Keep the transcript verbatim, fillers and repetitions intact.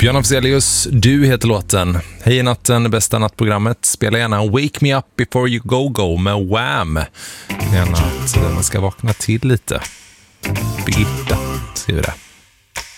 Björn Afzelius, Du heter låten. Hej natten, bästa nattprogrammet. Spela gärna Wake Me Up Before You Go Go med Wham. Gärna att man ska vakna till lite. Birgitta, skriver det.